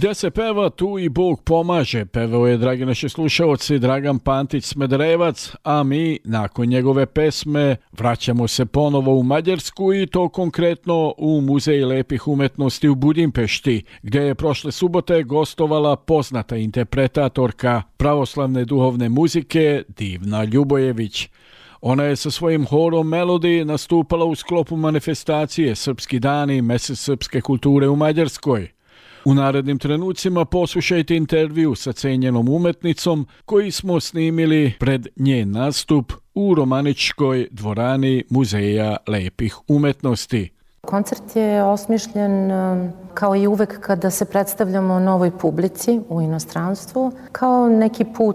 Gde se peva, tu i Bog pomaže. Pevao je, dragi naši slušaoci, Dragan Pantić Smederevac, a mi, nakon njegove pesme, vraćamo se ponovo u Mađarsku i to konkretno u Muzej lepih umetnosti u Budimpešti, gde je prošle subote gostovala poznata interpretatorka pravoslavne duhovne muzike Divna Ljubojević. Ona je sa svojim horom Melodi nastupala u sklopu manifestacije Srpski dani, mesec srpske kulture u Mađarskoj. U narednim trenucima poslušajte intervju sa cenjenom umetnicom koji smo snimili pred njen nastup u Romaničkoj dvorani Muzeja lepih umetnosti. Koncert je osmišljen kao i uvek kada se predstavljamo novoj publici u inostranstvu, kao neki put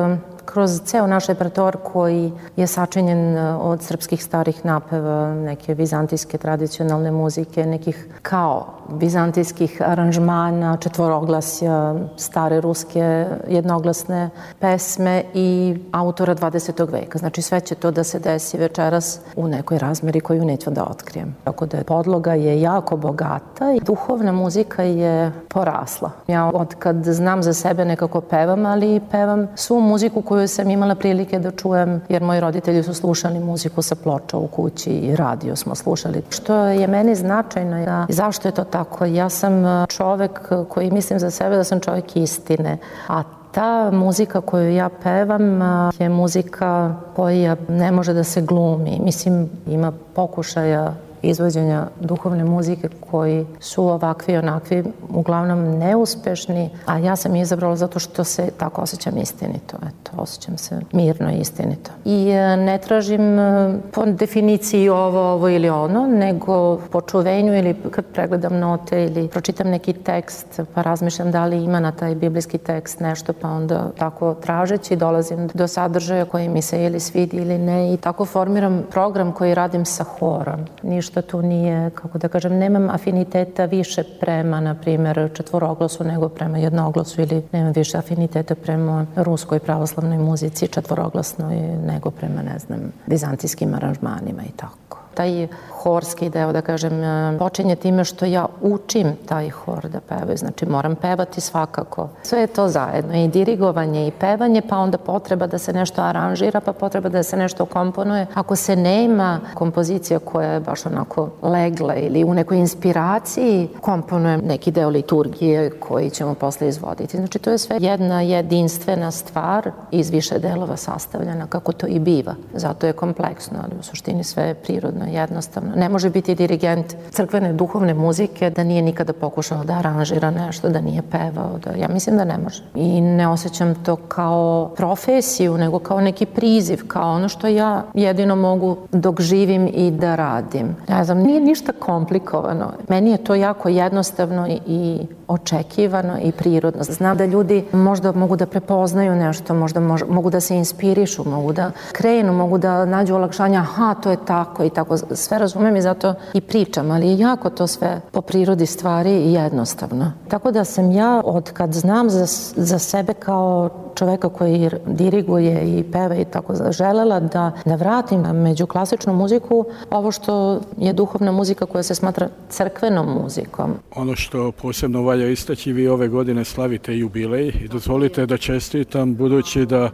kroz ceo naš repertoar koji je sačinjen od srpskih starih napeva, neke vizantijske tradicionalne muzike, nekih kao vizantijskih aranžmana, četvoroglasja, stare ruske jednoglasne pesme i autora 20. veka. Znači sve će to da se desi večeras u nekoj razmeri koju neću da otkrijem. Tako da podloga je jako bogata i duhovna muzika je porasla. Ja od kad znam za sebe nekako pevam, ali pevam svu muziku koju sam imala prilike da čujem, jer moji roditelji su slušali muziku sa ploča u kući i radio smo slušali. Što je meni značajno, zašto je to tako? Ja sam čovek koji mislim za sebe da sam čovek istine, a ta muzika koju ja pevam je muzika koja ne može da se glumi. Mislim, ima pokušaja izvođenja duhovne muzike koji su ovakvi i onakvi, uglavnom neuspešni, a ja sam izabrala zato što se tako osjećam istinito. Eto, osjećam se mirno i istinito. I ne tražim po definiciji ovo ili ono, nego po čuvenju ili kad pregledam note ili pročitam neki tekst, pa razmišljam da li ima na taj biblijski tekst nešto, pa onda tako tražeći dolazim do sadržaja koji mi se ili svidi ili ne i tako formiram program koji radim sa horom. Ništa tu nije, kako da kažem, nemam afiniteta više prema, na primjer, četvoroglasu nego prema jednoglasu ili nemam više afiniteta prema ruskoj pravoslavnoj muzici četvoroglasnoj nego prema, ne znam, vizantijskim aranžmanima i tako. Taj horski deo, da kažem, počinje time što ja učim taj hor da pevaju. Znači, moram pevati svakako. Sve je to zajedno. I dirigovanje i pevanje, pa onda potreba da se nešto aranžira, pa potreba da se nešto komponuje. Ako se nema kompozicija koja je baš onako legla ili u nekoj inspiraciji, komponujem neki deo liturgije koji ćemo posle izvoditi. Znači, to je sve jedna jedinstvena stvar iz više delova sastavljena, kako to i biva. Zato je kompleksno, ali u suštini sve je prirodno, jednostavno. Ne može biti dirigent crkvene duhovne muzike da nije nikada pokušao da aranžira nešto, da nije pevao. Ja mislim da ne može. I ne osjećam to kao profesiju, nego kao neki priziv, kao ono što ja jedino mogu dok živim i da radim. Ja znam, nije ništa komplikovano. Meni je to jako jednostavno i očekivano i prirodno. Znam da ljudi možda mogu da prepoznaju nešto, možda mogu da se inspirišu, mogu da krenu, mogu da nađu olakšanja, aha, to je tako i tako. Sve razumem i zato i pričam, ali je jako to sve po prirodi stvari i jednostavno. Tako da sam ja, od kad znam za sebe kao čoveka koji diriguje i peva i tako, želela da vratim među klasičnu muziku ovo što je duhovna muzika koja se smatra crkvenom muzikom. Ono što posebno valja istaći, vi ove godine slavite jubilej i dozvolite da čestitam, budući da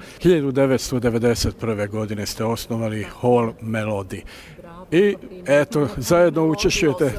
1991. godine ste osnovali hor Melodi. I eto, zajedno učešćujete